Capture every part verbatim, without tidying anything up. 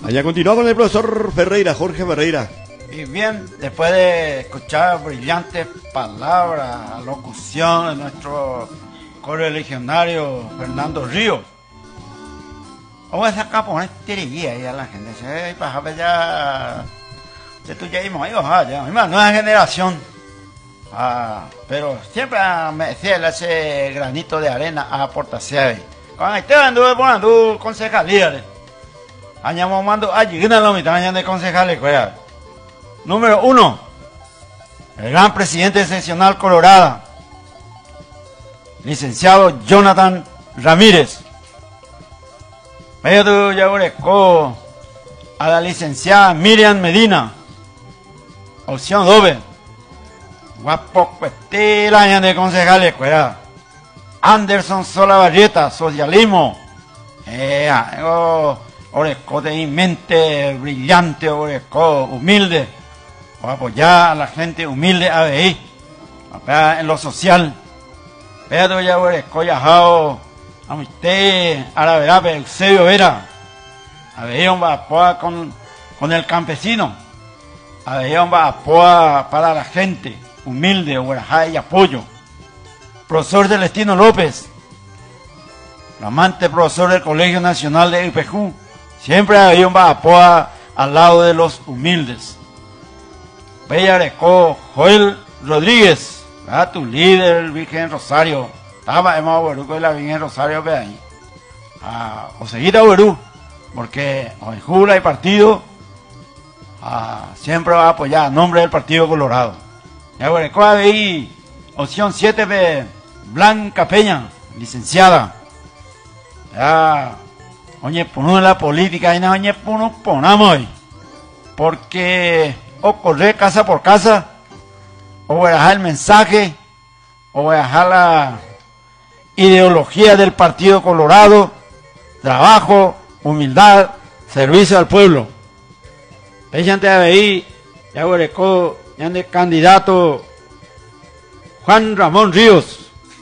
Allá continúa con el profesor Ferreira, Jorge Ferreira. Y bien, después de escuchar brillantes palabras, locución de nuestro correligionario Fernando Ríos, vamos a sacar por una tirilla ahí a la gente. Se pasaba ya de tu ya íbamos, ya, una nueva generación. Ah, pero siempre me decía ese granito de arena a aportación. Con este anduve poniendo concejalía. Añamos mando allí, en la mitad de concejales, cuidado. Número uno, el gran presidente seccional Colorado, licenciado Jonathan Ramírez. Medio ya orezco a la licenciada Miriam Medina, opción doble. Guapo cuestila de concejales, cuidado. Anderson Solabarrieta, socialismo. Eh, orezco de mente brillante, orezco humilde. Voy a apoyar a la gente humilde a ver en lo social. Pero ya orezco yajao a usted, a la verdad, Eusebio Vera. A ver, va a apoyar con, con el campesino. A ver, va a apoyar para la gente humilde, orajá y apoyo. Profesor Celestino López, flamante profesor del Colegio Nacional de I P Q, siempre ha habido un apoyo al lado de los humildes. Bella Recó, Joel Rodríguez, ¿verdad? Tu líder, Virgen Rosario, estaba en Mabuerú con la Virgen Rosario, ve ahí. Ah, o seguir a Mabuerú, porque hoy jura y partido ah, siempre va a apoyar a nombre del Partido Colorado. Ya Recó ahí, opción siete, ve, Blanca Peña, licenciada. Ya, oye, ponemos la política y no, oye, ponemos, ponamos, porque o correr casa por casa, o voy a dejar el mensaje, o voy a dejar la ideología del Partido Colorado, trabajo, humildad, servicio al pueblo. Ella antes de ahí, ya huerecó, ya de candidato Juan Ramón Ríos,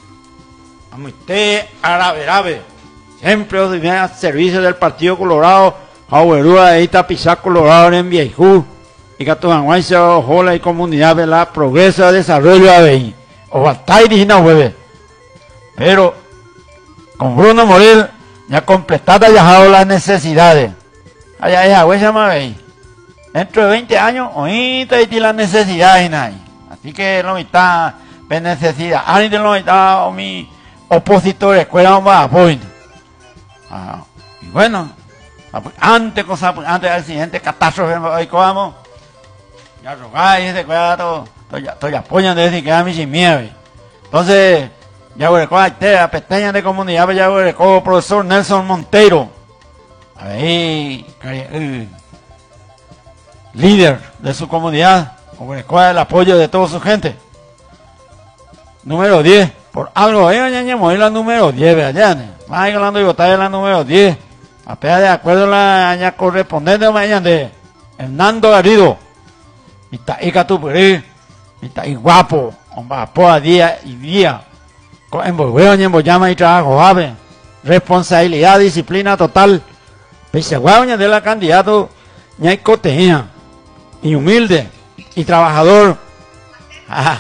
a usted árabe, siempre os a servicio del Partido Colorado, a huerúa ahí tapizar Colorado en Viejú. Y que tu anguancia ojola y comunidad de la progreso desarrollo a ver o batai digna hueve. Pero con Bruno Morel ya completada ya dejado las necesidades. Allá esa huesa más ve. Dentro de veinte años ahorita y las necesidades ahí. Así que lo mitad de necesidad. Ahorita lo mitad o mi opositor escuela va a apoyo. Ah, y bueno, antes cosa antes del siguiente catástrofe hoy vamos. Ya rogáis ese cuidado, estoy apoyan de decir que a mí sin miedo. Entonces, ya hueco a la pestaña de comunidad, ya hueco profesor Nelson Monteiro. Ahí, uh, líder de su comunidad, hueco el apoyo de toda su gente. Número diez, por algo, ahí añadimos la número diez, allá, más hablando y votar la número diez. Apenas de acuerdo a la aña correspondiente mañana de Hernando Garrido. Y está ahí catupuri, y está ahí guapo, hombre, apoya día y día, en volveo, en llama y trabajo, ave, responsabilidad, disciplina total, pese a de la candidato, ni hay coteña, y humilde, y trabajador, ajá,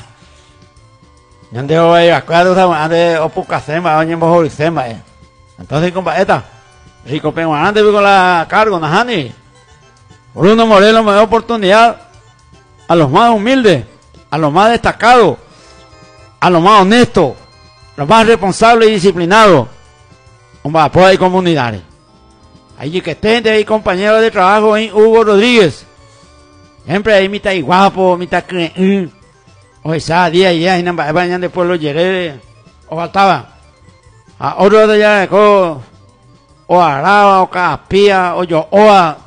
ya de hoy, acuerdo, ande opucasema, oye, mojorisema, eh, entonces, compa, esta, rico peguanante, con la cargo, najani, Bruno Moreno me da oportunidad, a los más humildes, a los más destacados, a los más honestos, los más responsables y disciplinados, un apoyo de comunidades. Allí que estén ahí compañeros de trabajo en Hugo Rodríguez, siempre ahí mitad y guapo, mitad creíble, o esa día y día, y vayan de pueblo llegué, o faltaba, a otro de allá de o Araba, o Caspía, o yo, o a,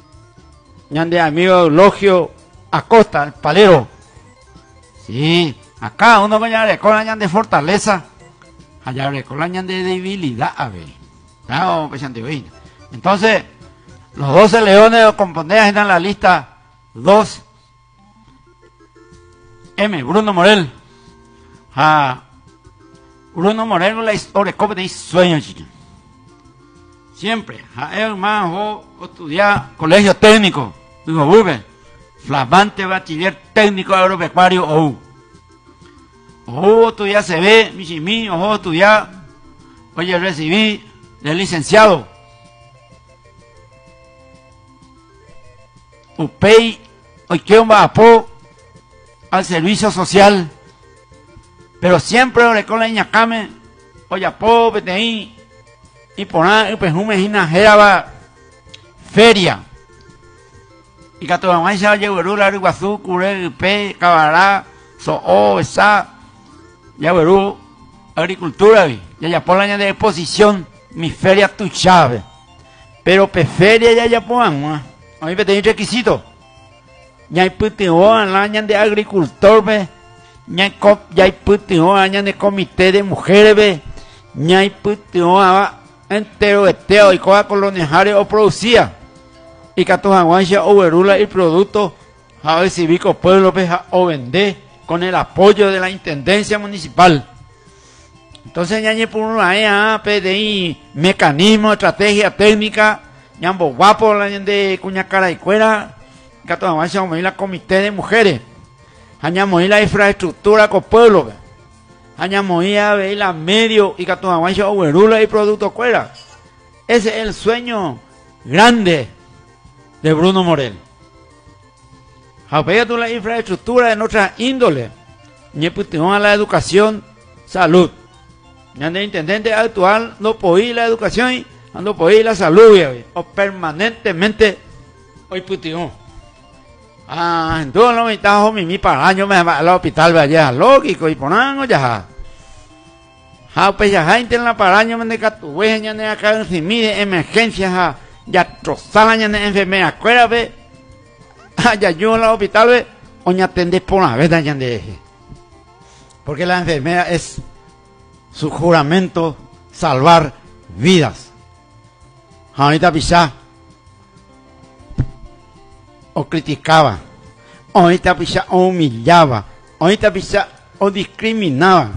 de amigo Eulogio Acosta, el palero. Sí, acá uno con ya con de fortaleza, allá con la de debilidad, a ver. Claro, pues entonces, los doce leones o componentes están en la lista dos. M, Bruno Morel. Ah, Bruno Morel la historia, ¿cómo te dice sueño, chico? siempre, además vos estudiás colegio técnico, digo, Burbe, flamante bachiller técnico agropecuario, o o estudiás C B, Michimí, o estudiás, oye, recibí del licenciado. Upey, hoy que un vapo al servicio social, pero siempre le con la ñacame, oye, po, P T I, y por ahí, pues, un mejina jeraba feria. Y que toda mancha, oye, Verú, la Riguazú, Cure, P, Cabará, Soó, esa, ya Verú, agricultura, vi, ya ya por la de exposición, mi feria tu chave, pero pe feria ya ya pongan, a mí me tenía requisito. Ya hay puteo en la año de agricultor, ve. Ya hay, ya hay puteo año de comité de mujeres, ve. Ya hay puteo entero de teo y cosa coloniaria o producía. Y que tu aguancha o verula y productos a ver si vico pueblo ve o vender con el apoyo de la intendencia municipal. Entonces ya hay por una P D I, mecanismo, estrategia técnica. Ñambo guapo la de cuña cara y cuera, que todavía se la comité de mujeres, añamos la infraestructura con pueblo, añamos la medio y que todavía se overula y producto cuera. Ese es el sueño grande de Bruno Morel. Apoya tú la infraestructura de nuestra índole, ni a la educación, salud. Ya de intendente actual no podía la educación ando por ahí la salud, o permanentemente hoy putio. Ah, entonces no me está mi para año me va al hospital vaya lógico y ponamos ya. Ha pues ya gente en la paraño me de catuwe ya de acá en de emergencia ya trozala ya de enfermera cuera ve. Ya yo en el hospital ve o ya atendé por una vez ya de. Porque la enfermera es su juramento salvar vidas. Ahorita pisá o criticaba, ahorita pisá o humillaba, ahorita pisá o discriminaba.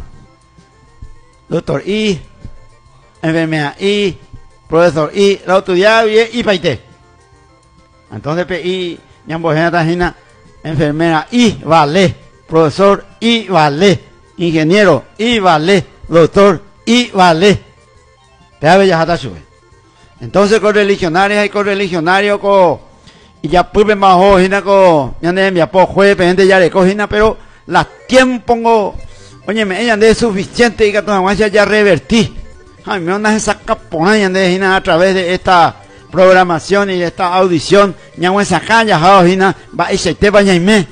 Doctor I, enfermera I, profesor I, la autoridad y paité. Entonces I, ñambojena tajina, enfermera I, vale, profesor I, vale, ingeniero I, vale, doctor I, vale. Te ha ya hasta sube. Entonces con religionarios y con religionarios con y ya pues más ojina con ya de mi apo jueves pendiente ya le cogina pero la tiempo pongo oye me ella de suficiente y que tu aguancia ya revertí. Ay me onda esa capona ya de a través de esta programación y de esta audición ya en esa calle ja ojina va y se te vaya y me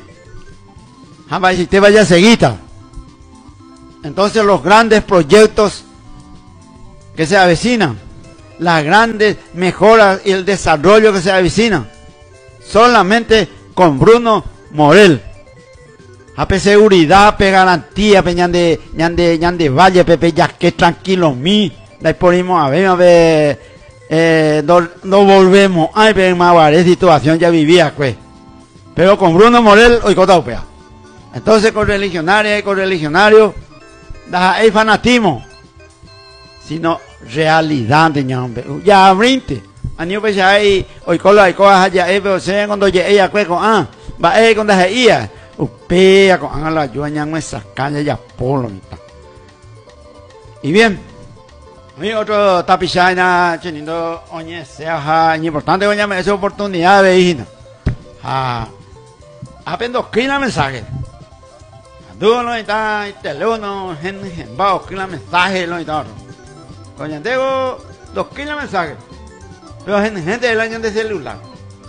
va y se te vaya seguita. Entonces los grandes proyectos que se avecinan, las grandes mejoras y el desarrollo que se avecina solamente con Bruno Morel. Ape seguridad, pe garantía, pe ñande, ñande, ñande valle, pepe ya que tranquilo mi, la ponemos a ver, a ver, eh, no, no volvemos, ay, pe más situación ya vivía, pues. Pero con Bruno Morel, hoy cota upea. Entonces con religionarios y con religionarios, da el fanatismo, sino realidad de ñambe. Ya abrinte. Anio pues ya hay hoy con la cosa ya es pero se cuando ya ella pues con ah va eh cuando se ia upea con ah la yo ñan esa calle ya polo mitad. Y bien. Mi otro tapichaina chenindo oñe sea ja importante oña me esa oportunidad de hija. Ah. Apendo quina mensaje. Duro no está teléfono gen gen va quina mensaje lo está. Coña, tengo dos kilos mensajes. Pero gente del año de celular.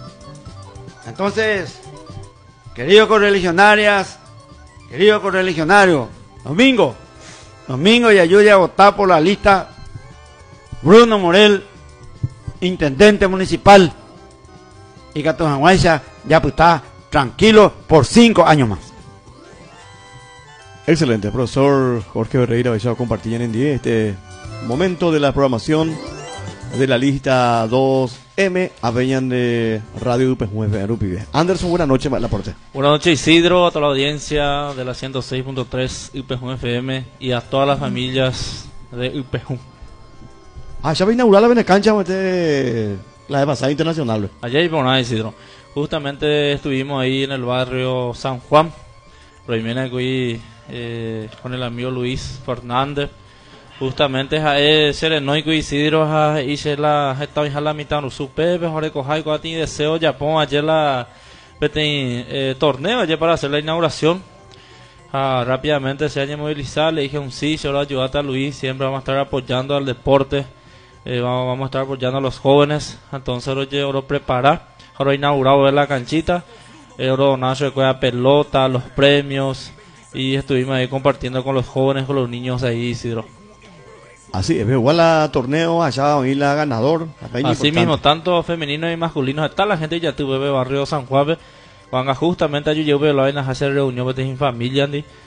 Entonces, queridos correligionarias, queridos correligionarios, domingo, domingo y ayude a votar por la lista Bruno Morel, intendente municipal. Y Catojanguaysa ya pues está tranquilo por cinco años más. Excelente, profesor Jorge Ferreira, vais a compartir en día este momento de la programación de la lista dos eme, aveñan de Radio U P nueve Arupibe. Anderson, buenas noches, la porte. Buenas noches, Isidro, a toda la audiencia de la ciento seis punto tres U P F M y a todas las familias de U P. Ah, ya va a inaugurar la Benecancha, este, la de pasada internacional. Ayer por nada, Isidro. Justamente estuvimos ahí en el barrio San Juan. Viene aquí eh, con el amigo Luis Fernández. Justamente a Serenoico Isidro a hice la esta hija la mitad no supe mejor coger con ti deseo Japón ayer la eh, torneo ayer para hacer la inauguración. Ah, rápidamente se haya movilizado, le dije un sí, yo lo ayudate a Luis, siempre vamos a estar apoyando al deporte, eh, vamos, vamos a estar apoyando a los jóvenes, entonces lo llevo a preparar, ahora inaugurado ver la canchita, ahora Nacho de pelota, los premios, y estuvimos ahí compartiendo con los jóvenes, con los niños ahí, Isidro. Así es, igual a torneo allá hoy la ganador. Así mismo, tanto femeninos y masculinos, está la gente ya tuve barrio San Juan, cuando justamente allí yo veo a hacer reunión de familia,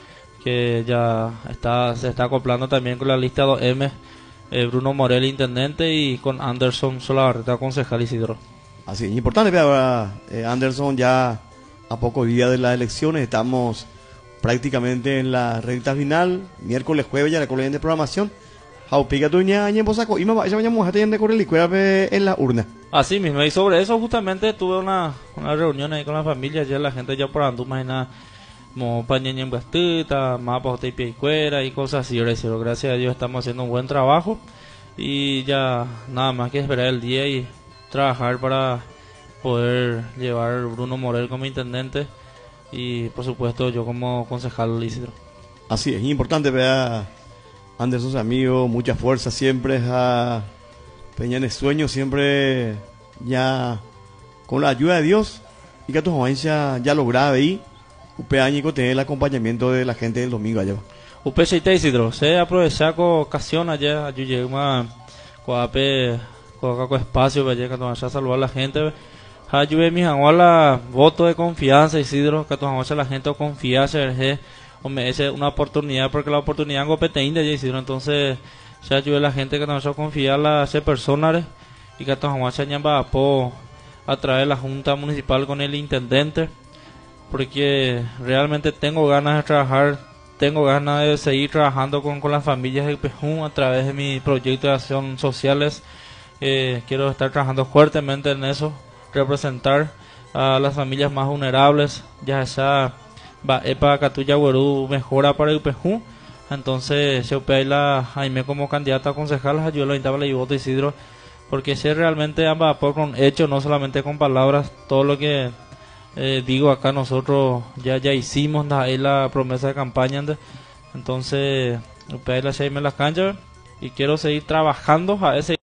que ya está se está acoplando también con la lista dos eme, eh, Bruno Morel, intendente, y con Anderson Solabarreta, concejal Isidro. Así es, importante, pero, eh, Anderson, ya a pocos días de las elecciones, estamos prácticamente en la recta final, miércoles, jueves ya la colección de programación. Pica tuña y en Bosaco y me ya vayamos a tener de correr en la urna. Así mismo, y sobre eso justamente tuve una, una reunión ahí con la familia, ya la gente ya por andú más nada, como pañeña en Bastita, mapas de pie y cuera y cosas así, gracias a Dios estamos haciendo un buen trabajo y ya nada más que esperar el día y trabajar para poder llevar Bruno Morel como intendente y por supuesto yo como concejal Isidro. Así es, importante ver Anderson, amigo, mucha fuerza siempre a Peña en el sueño, siempre ya con la ayuda de Dios y que tu audiencia ya lograba ahí, Upe Añico tener el acompañamiento de la gente del domingo allá. Upe Cheite Isidro, se aprovechar con ocasión allá, yo llegué más coape, con espacio para llegar a saludar a la gente. Yo ve mi la voto de confianza Isidro, que tu la gente confianza, hombre, esa es una oportunidad porque la oportunidad es competencia de Isidro, entonces ya ayuda a la gente que nos va a confiar a las personas y que nos va a través de la Junta Municipal con el intendente, porque realmente tengo ganas de trabajar, tengo ganas de seguir trabajando con, con las familias de Pejún a través de mi proyecto de acción sociales. Eh, quiero estar trabajando fuertemente en eso, representar a las familias más vulnerables, ya sea va epa Catuya Guerú mejora para el Pejú, entonces se opera la Jaime como candidata a concejal, yo lo invitaba y voto Isidro, porque si realmente ambas por con hechos, no solamente con palabras, todo lo que eh, digo acá nosotros ya ya hicimos ahí la promesa de campaña, entonces opera la Jaime las canchas y quiero seguir trabajando a ese